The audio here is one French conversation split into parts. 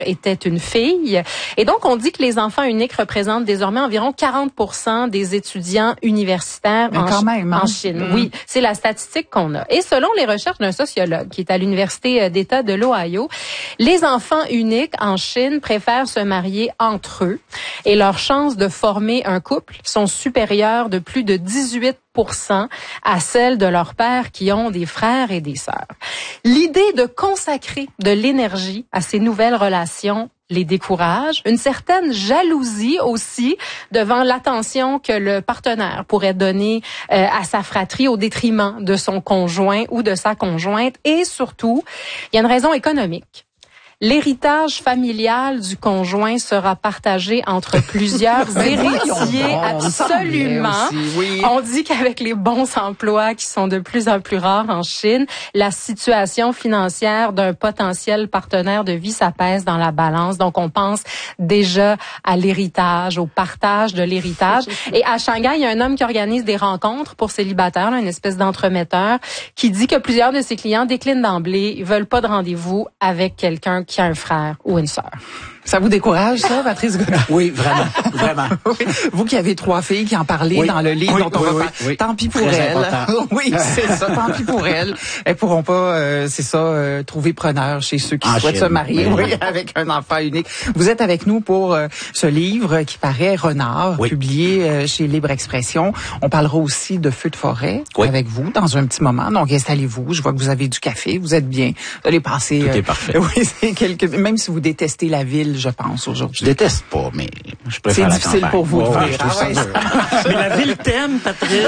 était une fille. Et donc, on dit que les enfants uniques représentent désormais environ 40% des étudiants universitaires en Chine. Oui, c'est la statistique qu'on a. Et selon les recherches d'un sociologue qui est à l'Université d'État de l'Ohio, les enfants uniques en Chine préfèrent se marier entre eux et leurs chances de former un couple sont supérieures de plus de 18% à celles de leurs pères qui ont des frères et des sœurs. L'idée de consacrer de l'énergie à ces nouvelles relations les décourage. Une certaine jalousie aussi devant l'attention que le partenaire pourrait donner à sa fratrie au détriment de son conjoint ou de sa conjointe. Et surtout, il y a une raison économique. L'héritage familial du conjoint sera partagé entre plusieurs héritiers, absolument. Oui. On dit qu'avec les bons emplois qui sont de plus en plus rares en Chine, la situation financière d'un potentiel partenaire de vie s'apaise dans la balance. Donc, on pense déjà à l'héritage, au partage de l'héritage. Et à Shanghai, il y a un homme qui organise des rencontres pour célibataires, une espèce d'entremetteur, qui dit que plusieurs de ses clients déclinent d'emblée, ils veulent pas de rendez-vous avec quelqu'un qui a un frère ou une sœur. Ça vous décourage, ça, Patrice Godin? Oui, vraiment, vraiment. Oui. Vous qui avez 3 filles qui en parlaient dans le livre dont on va parler. Tant pis pour elles. Oui, c'est ça, tant pis pour elles. Elles pourront pas, trouver preneur chez ceux qui souhaitent se marier avec un enfant unique. Vous êtes avec nous pour ce livre qui paraît Renard, publié chez Libre Expression. On parlera aussi de Feux de forêt avec vous dans un petit moment. Donc, installez-vous. Je vois que vous avez du café. Vous êtes bien. Vous allez passer... Tout est parfait. Oui, c'est même si vous détestez la ville, je pense, aujourd'hui. Je déteste pas, mais je préfère la campagne. C'est difficile pour vous de dire. Mais la ville t'aime, Patrice.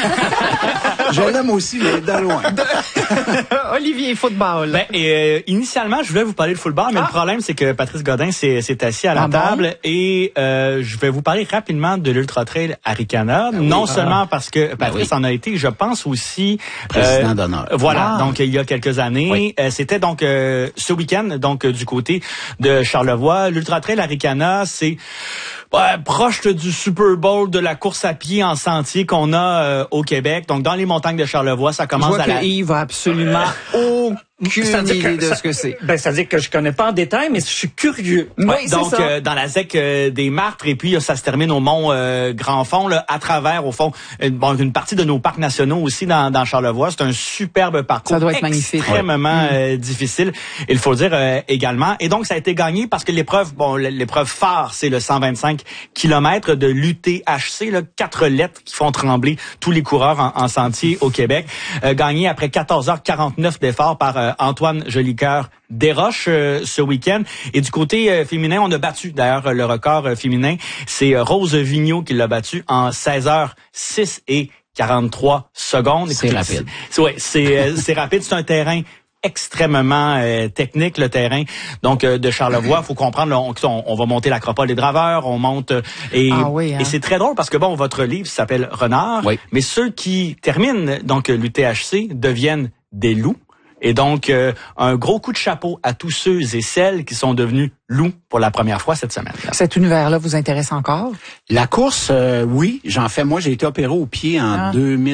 Je l'aime aussi, mais de loin. Olivier, football. Initialement, je voulais vous parler de football, mais le problème, c'est que Patrice Godin s'est assis à la table et je vais vous parler rapidement de l'Ultra Trail Arikana. Non seulement parce que Patrice en a été, je pense aussi... Président d'honneur. Voilà, donc il y a quelques années. C'était donc ce week-end, donc du côté de Charlevoix. L'Ultra Trail Arikana, c'est proche du Super Bowl de la course à pied en sentier qu'on a au Québec. Donc, dans les montagnes de Charlevoix, ça commence je vois que Yves a absolument aucune idée de ce que c'est. Ça veut dire que je connais pas en détail, mais je suis curieux. Oui, donc, dans la ZEC des Martres, et puis ça se termine au Mont Grand Fond, là, à travers, au fond, une partie de nos parcs nationaux aussi dans Charlevoix. C'est un superbe parcours. Ça doit être magnifique. Extrêmement difficile, il faut le dire également. Et donc, ça a été gagné parce que l'épreuve phare, c'est le 125 km de l'UTHC, 4 lettres qui font trembler tous les coureurs en sentier au Québec. Gagné après 14h49 d'efforts par Antoine Jolicoeur Desroches ce week-end. Et du côté féminin, on a battu d'ailleurs le record féminin. C'est Rose Vigneault qui l'a battu en 16h06 et 43 secondes. C'est rapide. C'est rapide. C'est un terrain extrêmement technique, le terrain donc de Charlevoix. Faut comprendre, là, on va monter l'Acropole des Draveurs, on monte et c'est très drôle parce que votre livre s'appelle Renard, mais ceux qui terminent donc l'UTHC deviennent des loups. Et donc, un gros coup de chapeau à tous ceux et celles qui sont devenus loups pour la première fois cette semaine. Cet univers-là vous intéresse encore? La course, oui, j'en fais. Moi, j'ai été opéré au pied en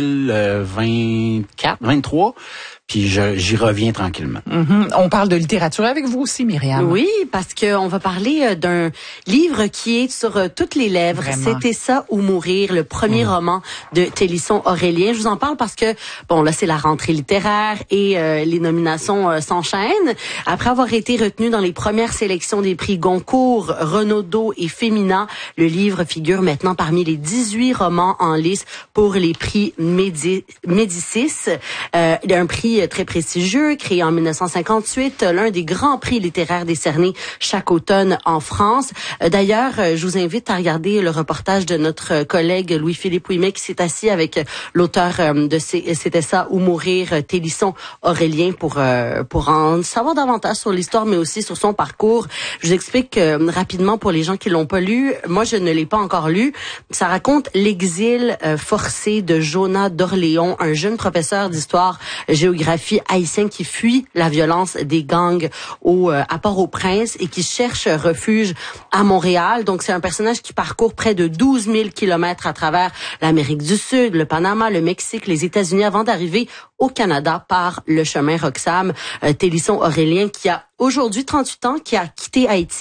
2023. Puis j'y reviens tranquillement. On parle de littérature avec vous aussi, Myriam. Oui, parce que on va parler d'un livre qui est sur toutes les lèvres. Vraiment. C'était ça ou mourir, le premier roman de Télisson Aurélien. Je vous en parle parce que là c'est la rentrée littéraire et les nominations s'enchaînent. Après avoir été retenu dans les premières sélections des prix Goncourt, Renaudot et Femina, le livre figure maintenant parmi les 18 romans en lice pour les prix Médicis, un prix très prestigieux, créé en 1958, l'un des grands prix littéraires décernés chaque automne en France. D'ailleurs, je vous invite à regarder le reportage de notre collègue Louis-Philippe Ouimet qui s'est assis avec l'auteur de C'était ça ou mourir, Télisson Aurélien, pour en savoir davantage sur l'histoire, mais aussi sur son parcours. Je vous explique rapidement pour les gens qui l'ont pas lu. Moi, je ne l'ai pas encore lu. Ça raconte l'exil forcé de Jonas d'Orléans, un jeune professeur d'histoire géographique biographie haïtien qui fuit la violence des gangs à Port-au-Prince et qui cherche refuge à Montréal. Donc, c'est un personnage qui parcourt près de 12 000 kilomètres à travers l'Amérique du Sud, le Panama, le Mexique, les États-Unis avant d'arriver au Canada par le chemin Roxham. Télisson Aurélien qui a aujourd'hui 38 ans, qui a quitté Haïti